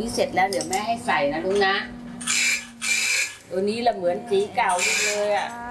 นี้เสร็จแล้วเดี๋ยวแม่ให้ใส่นะลูกนะตัวนี้ละเหมือนสีเก่าเลยอ่ะ